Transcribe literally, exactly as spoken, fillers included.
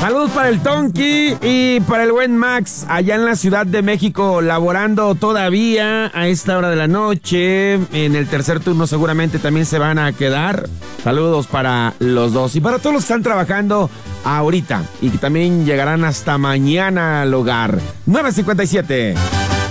Saludos para el Tonki y para el buen Max, allá en la Ciudad de México, laborando todavía a esta hora de la noche. En el tercer turno seguramente también se van a quedar. Saludos para los dos y para todos los que están trabajando ahorita y que también llegarán hasta mañana al hogar. nueve cincuenta y siete.